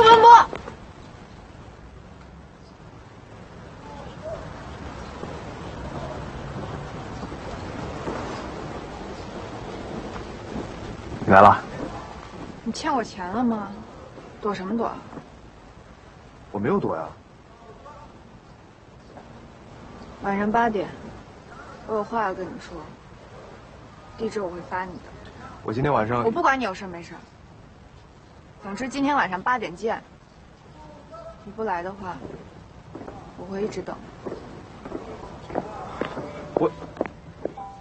能摸。 你来了。 你欠我钱了吗？躲什么躲？ 我没有躲呀。 晚上8点，我有话要跟你说。地址我会发你的。 我今天晚上…… 我不管你有事没事。总之今天晚上8点见。你不来的话，我会一直等。